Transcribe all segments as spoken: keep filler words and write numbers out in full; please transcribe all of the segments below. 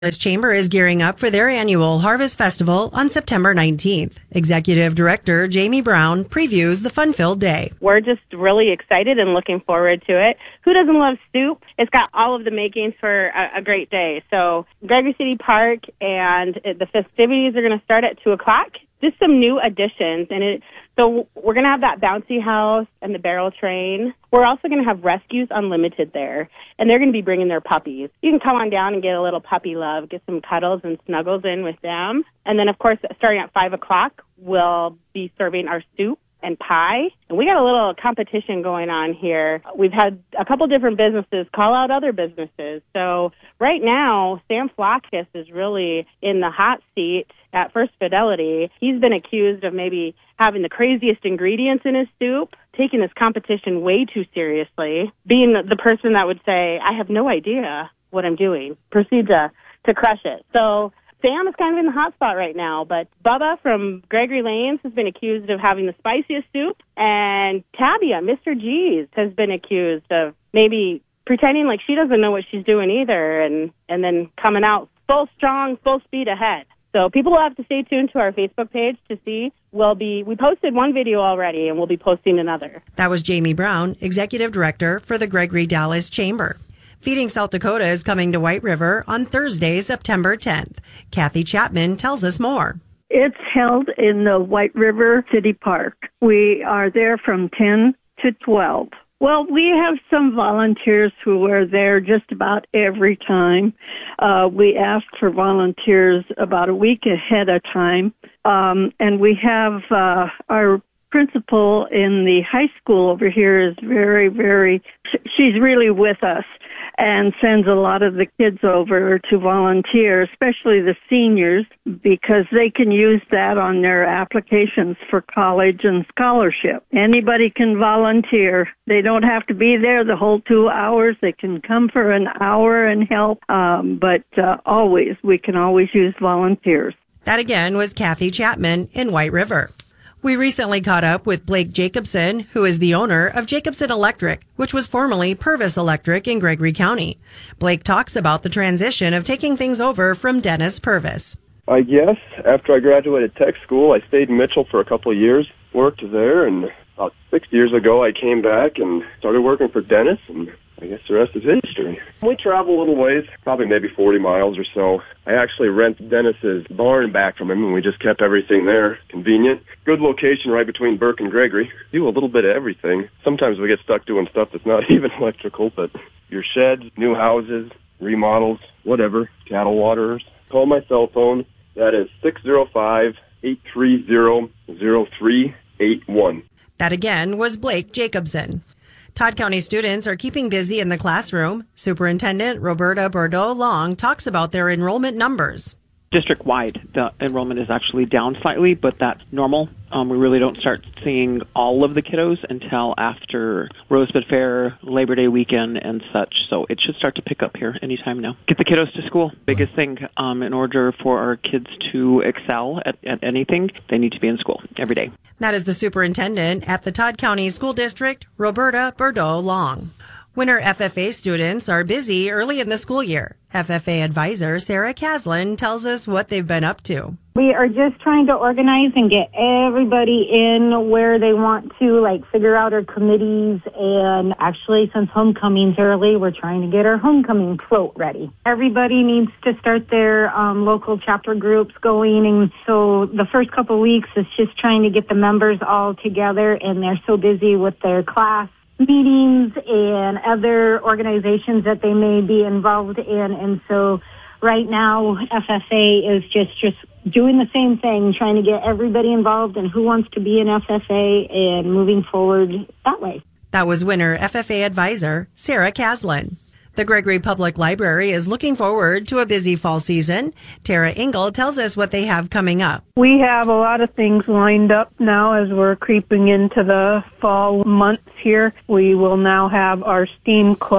Dallas Chamber is gearing up for their annual Harvest Festival on September nineteenth. Executive Director Jamie Brown previews the fun-filled day. We're just really excited and looking forward to it. Who doesn't love soup? It's got all of the makings for a, a great day. So Gregory City Park, and it, the festivities are going to start at two o'clock. Just some new additions, and it. So we're going to have that bouncy house and the barrel train. We're also going to have Rescues Unlimited there, and they're going to be bringing their puppies. You can come on down and get a little puppy love, get some cuddles and snuggles in with them. And then, of course, starting at five o'clock, we'll be serving our soup and pie. And we got a little competition going on here. We've had a couple different businesses call out other businesses. So right now, Sam Flockus is really in the hot seat at First Fidelity. He's been accused of maybe having the craziest ingredients in his soup, taking this competition way too seriously, being the person that would say, I have no idea what I'm doing, proceed to, to crush it. So Sam is kind of in the hot spot right now, but Bubba from Gregory Lanes has been accused of having the spiciest soup, and Tabia, Mister G's, has been accused of maybe pretending like she doesn't know what she's doing either, and, and then coming out full strong, full speed ahead. So people will have to stay tuned to our Facebook page to see. We'll be, we posted one video already, and we'll be posting another. That was Jamie Brown, Executive Director for the Gregory Dallas Chamber. Feeding South Dakota is coming to White River on Thursday, September tenth. Kathy Chapman tells us more. It's held in the White River City Park. We are there from ten to twelve. Well, we have some volunteers who are there just about every time. Uh, we ask for volunteers about a week ahead of time. Um, and we have uh, our principal in the high school over here is very, very, she's really with us and sends a lot of the kids over to volunteer, especially the seniors, because they can use that on their applications for college and scholarship. Anybody can volunteer. They don't have to be there the whole two hours. They can come for an hour and help, um, but uh, always, we can always use volunteers. That again was Kathy Chapman in White River. We recently caught up with Blake Jacobson, who is the owner of Jacobson Electric, which was formerly Purvis Electric in Gregory County. Blake talks about the transition of taking things over from Dennis Purvis. I guess after I graduated tech school, I stayed in Mitchell for a couple of years, worked there, and about six years ago I came back and started working for Dennis, and I guess the rest is history. We travel a little ways, probably maybe forty miles or so. I actually rent Dennis's barn back from him, and we just kept everything there. Convenient. Good location right between Burke and Gregory. Do a little bit of everything. Sometimes we get stuck doing stuff that's not even electrical, but your sheds, new houses, remodels, whatever, cattle waterers. Call my cell phone. That is six oh five, eight three zero, zero three eight one. That again was Blake Jacobson. Todd County students are keeping busy in the classroom. Superintendent Roberta Bordeaux-Long talks about their enrollment numbers. District-wide, the enrollment is actually down slightly, but that's normal. Um, we really don't start seeing all of the kiddos until after Rosebud Fair, Labor Day weekend, and such. So it should start to pick up here anytime now. Get the kiddos to school. Biggest thing, um, in order for our kids to excel at, at anything, they need to be in school every day. That is the superintendent at the Todd County School District, Roberta Bordeaux-Long. Winter F F A students are busy early in the school year. F F A advisor Sarah Caslin tells us what they've been up to. We are just trying to organize and get everybody in where they want to, like figure out our committees. And actually, since homecoming's early, we're trying to get our homecoming float ready. Everybody needs to start their um, local chapter groups going. And so the first couple of weeks is just trying to get the members all together. And they're so busy with their class meetings and other organizations that they may be involved in. And so right now, F F A is just, just doing the same thing, trying to get everybody involved and who wants to be in F F A and moving forward that way. That was Winter F F A advisor Sarah Caslin. The Gregory Public Library is looking forward to a busy fall season. Tara Engel tells us what they have coming up. We have a lot of things lined up now as we're creeping into the fall months here. We will now have our STEAM Club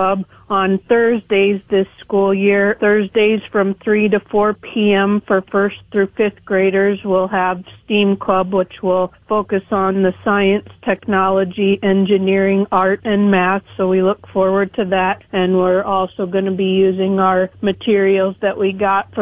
on Thursdays this school year. Thursdays from three to four p.m. for first through fifth graders. We'll have STEAM Club, which will focus on the science, technology, engineering, art, and math. So we look forward to that. And we're also going to be using our materials that we got